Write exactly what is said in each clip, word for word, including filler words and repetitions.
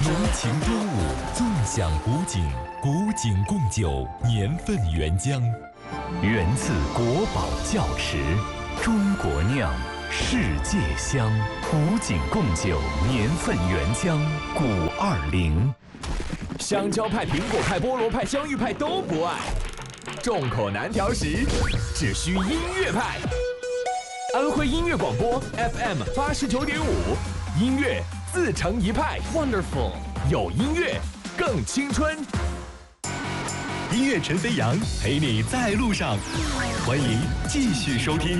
浓情端午，纵享古井，古井贡酒，年份原浆，源自国宝窖池，中国酿，世界香。古井贡酒，年份原浆，古二零。 香蕉派、苹果派、菠萝派、香芋派都不爱，众口难调时，只需音乐派。安徽音乐广播 F M 八十九点五，音乐自成一派 ，Wonderful， 有音乐更青春。 音乐陈飞扬陪你在路上，欢迎继续收听。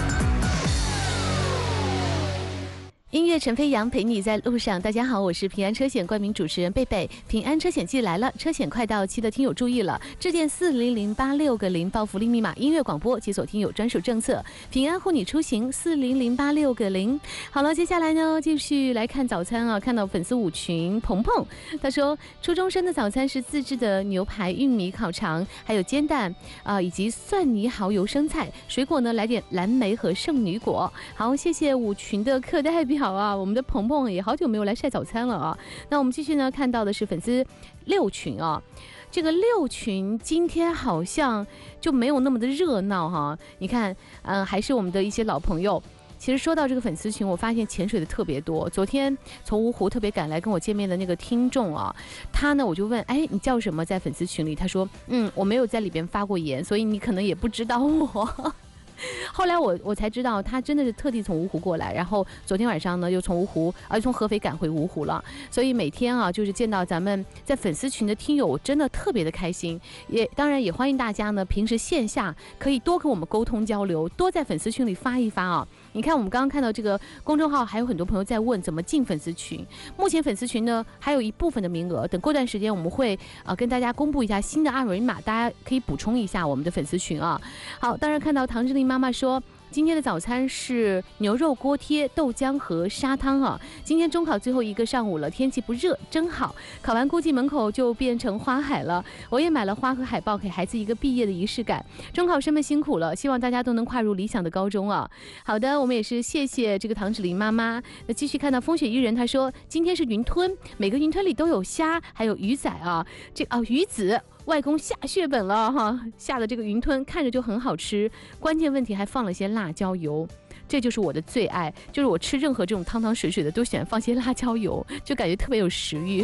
音乐陈飞扬陪你在路上，大家好，我是平安车险冠名主持人贝贝。平安车险季来了，车险快到期的听友注意了，致电四零零八六个零报福利密码，音乐广播解锁听友专属政策，平安护你出行四零零八六个零。好了，接下来呢继续来看早餐啊，看到粉丝五群鹏鹏，他说初中生的早餐是自制的牛排、玉米烤肠，还有煎蛋啊、呃，以及蒜泥蚝油生菜，水果呢来点蓝莓和圣女果。好，谢谢五群的课代表。好啊，我们的鹏鹏也好久没有来晒早餐了啊。那我们继续呢，看到的是粉丝六群啊，这个六群今天好像就没有那么的热闹哈。你看，嗯、呃，还是我们的一些老朋友。其实说到这个粉丝群，我发现潜水的特别多。昨天从芜湖特别赶来跟我见面的那个听众啊，他呢我就问，哎，你叫什么？在粉丝群里，他说，嗯，我没有在里边发过言，所以你可能也不知道我。后来我我才知道，他真的是特地从芜湖过来，然后昨天晚上呢又从芜湖，而、呃、从合肥赶回芜湖了。所以每天啊，就是见到咱们在粉丝群的听友，我真的特别的开心。也当然也欢迎大家呢，平时线下可以多跟我们沟通交流，多在粉丝群里发一发啊。你看我们刚刚看到这个公众号，还有很多朋友在问怎么进粉丝群。目前粉丝群呢还有一部分的名额，等过段时间我们会呃跟大家公布一下新的二维码，大家可以补充一下我们的粉丝群啊。好，当然看到唐志玲妈妈说，今天的早餐是牛肉锅贴、豆浆和砂汤啊。今天中考最后一个上午了，天气不热，真好。考完估计门口就变成花海了。我也买了花和海报，给孩子一个毕业的仪式感。中考生们辛苦了，希望大家都能跨入理想的高中啊。好的，我们也是谢谢这个唐芷玲妈妈。那继续看到风雪伊人，他说今天是云吞，每个云吞里都有虾，还有鱼仔啊，这啊、哦、鱼子。外公下血本了哈，下的这个云吞看着就很好吃，关键问题还放了些辣椒油，这就是我的最爱，就是我吃任何这种汤汤水水的都喜欢放些辣椒油，就感觉特别有食欲。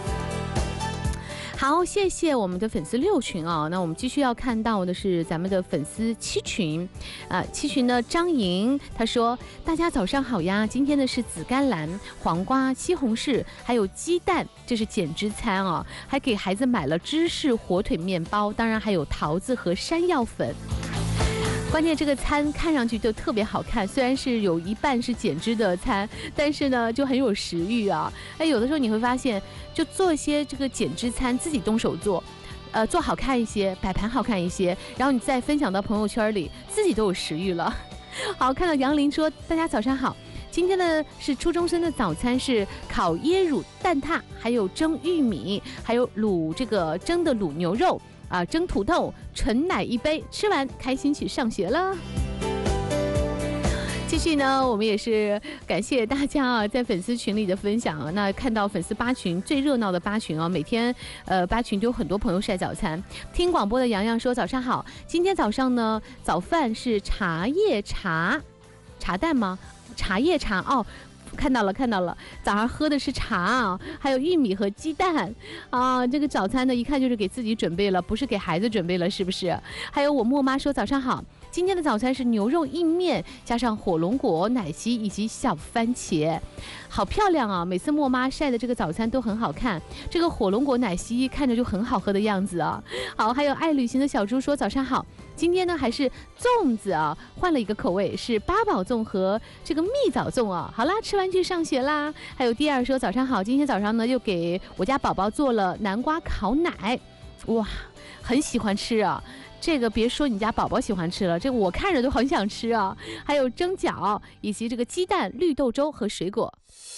好，谢谢我们的粉丝六群啊，那我们继续要看到的是咱们的粉丝七群啊，七群呢张莹他说大家早上好呀，今天的是紫甘蓝、黄瓜、西红柿还有鸡蛋，这是减脂餐啊，还给孩子买了芝士火腿面包，当然还有桃子和山药粉。关键这个餐看上去就特别好看，虽然是有一半是减脂的餐，但是呢就很有食欲啊。哎，有的时候你会发现，就做一些这个减脂餐，自己动手做，呃，做好看一些，摆盘好看一些，然后你再分享到朋友圈里，自己都有食欲了。好，看到杨林说，大家早上好。今天呢是初中生的早餐是烤椰乳蛋挞，还有蒸玉米，还有卤这个蒸的卤牛肉。啊，蒸土豆，纯奶一杯，吃完开心去上学了。继续呢，我们也是感谢大家啊，在粉丝群里的分享啊。那看到粉丝八群最热闹的八群啊，每天呃八群都有很多朋友晒早餐。听广播的洋洋说早上好，今天早上呢早饭是茶叶茶，茶蛋吗？茶叶茶哦。看到了看到了，早上喝的是茶啊，还有玉米和鸡蛋啊，这个早餐呢一看就是给自己准备了，不是给孩子准备了，是不是？还有我莫妈说早上好，今天的早餐是牛肉意面加上火龙果、奶昔以及小番茄，好漂亮啊！每次莫妈晒的这个早餐都很好看，这个火龙果奶昔看着就很好喝的样子啊。好，还有爱旅行的小猪说早上好，今天呢还是粽子啊，换了一个口味，是八宝粽和这个蜜枣粽啊。好啦，吃完去上学啦。还有第二说早上好，今天早上呢又给我家宝宝做了南瓜烤奶，哇，很喜欢吃啊。这个别说你家宝宝喜欢吃了，这个我看着都很想吃啊。还有蒸饺，以及这个鸡蛋、绿豆粥和水果。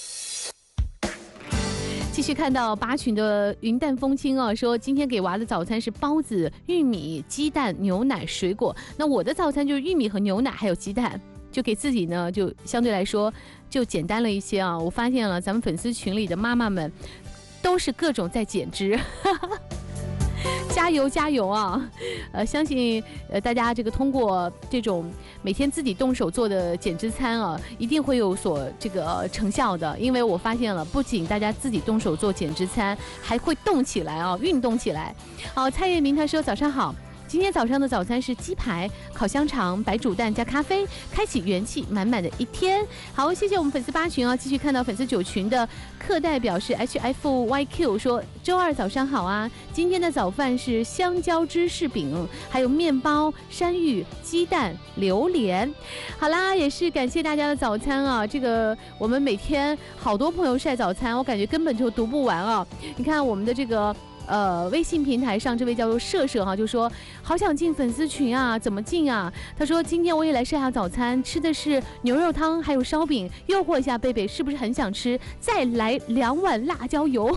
继续看到八群的云淡风轻啊，说今天给娃的早餐是包子、玉米、鸡蛋、牛奶、水果。那我的早餐就是玉米和牛奶还有鸡蛋，就给自己呢就相对来说就简单了一些啊。我发现了咱们粉丝群里的妈妈们都是各种在减脂。加油加油啊！呃，相信呃大家这个通过这种每天自己动手做的减脂餐啊，一定会有所这个、呃、成效的。因为我发现了，不仅大家自己动手做减脂餐，还会动起来啊，运动起来。好，蔡月明他说早上好。今天早上的早餐是鸡排、烤香肠、白煮蛋加咖啡，开启元气满满的一天。好，谢谢我们粉丝八群啊，继续看到粉丝九群的课代表是 H F Y Q 说，周二早上好啊，今天的早饭是香蕉芝士饼，还有面包、山芋、鸡蛋、榴莲。好啦，也是感谢大家的早餐啊，这个我们每天好多朋友晒早餐，我感觉根本就读不完啊。你看我们的这个。呃，微信平台上这位叫做社社哈，就说好想进粉丝群啊，怎么进啊？他说今天我也来晒下早餐，吃的是牛肉汤还有烧饼，诱惑一下贝贝，是不是很想吃？再来两碗辣椒油。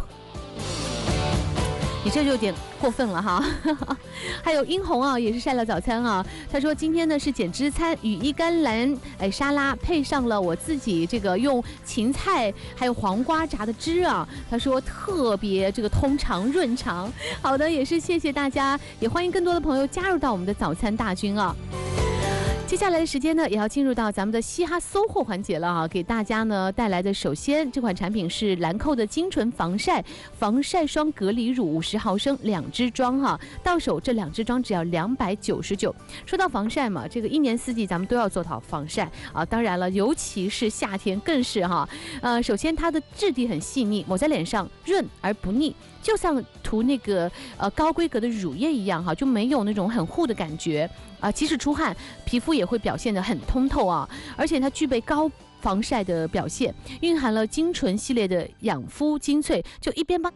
你这就有点过分了哈。还有殷红啊，也是晒了早餐啊。他说今天呢是减脂餐，羽衣甘蓝哎沙拉，配上了我自己这个用芹菜还有黄瓜炸的汁啊。他说特别这个通肠润肠。好的，也是谢谢大家，也欢迎更多的朋友加入到我们的早餐大军啊。接下来的时间呢，也要进入到咱们的嘻哈搜货环节了啊！给大家呢带来的，首先这款产品是兰蔻的精纯防晒防晒霜隔离乳，五十毫升两支装哈，到手这两支装只要两百九十九。说到防晒嘛，这个一年四季咱们都要做好防晒啊，当然了，尤其是夏天更是哈。呃，首先它的质地很细腻，抹在脸上润而不腻。就像涂那个呃高规格的乳液一样哈，就没有那种很护的感觉啊、呃。即使出汗，皮肤也会表现得很通透啊。而且它具备高防晒的表现，蕴含了精纯系列的养肤精粹，就一边帮。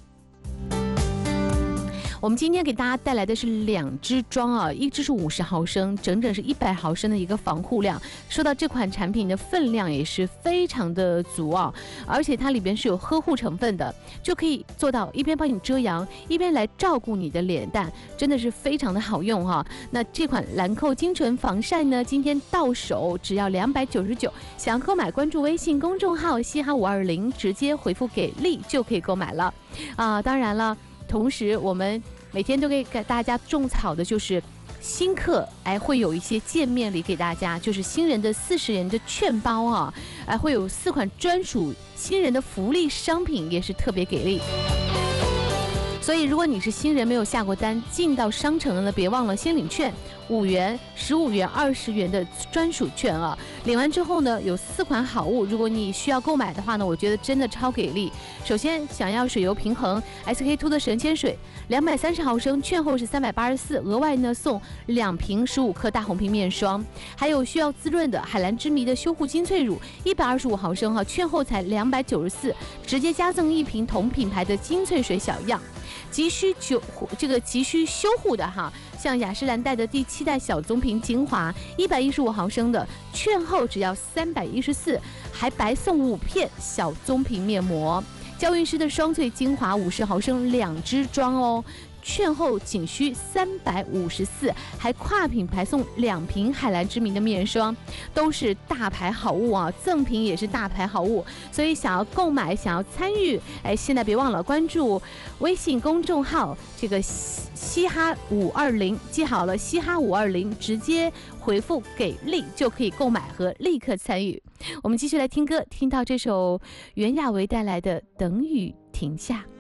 我们今天给大家带来的是两支装啊，一支是五十毫升，整整是一百毫升的一个防护量。说到这款产品的分量也是非常的足啊，而且它里边是有呵护成分的，就可以做到一边帮你遮阳，一边来照顾你的脸蛋，真的是非常的好用哈、啊。那这款兰蔻精纯防晒呢，今天到手只要两百九十九，想要购买关注微信公众号嘻哈五二零，直接回复给力就可以购买了啊。当然了。同时，我们每天都给给大家种草的就是新客，哎，会有一些见面礼给大家，就是新人的四十元的券包啊，哎，会有四款专属新人的福利商品，也是特别给力。所以，如果你是新人没有下过单，进到商城呢，别忘了先领券，五元、十五元、二十元的专属券啊。领完之后呢，有四款好物，如果你需要购买的话呢，我觉得真的超给力。首先，想要水油平衡 S K two 的神仙水，两百三十毫升，券后是三百八十四，额外呢送两瓶十五克大红瓶面霜，还有需要滋润的海蓝之谜的修护精粹乳，一百二十五毫升哈、啊，券后才两百九十四，直接加赠一瓶同品牌的精粹水小样。急需修这个急需修护的哈，像雅诗兰黛的第七代小棕瓶精华，一百一十五毫升的，券后只要三百一十四，还白送五片小棕瓶面膜。娇韵诗的双萃精华五十毫升两支装哦。券后仅需三百五十四，还跨品牌送两瓶海蓝之谜的面霜，都是大牌好物啊！赠品也是大牌好物，所以想要购买、想要参与，哎，现在别忘了关注微信公众号这个嘻哈五二零，记好了，嘻哈五二零，直接回复给力就可以购买和立刻参与。我们继续来听歌，听到这首袁娅维带来的《等雨停下》。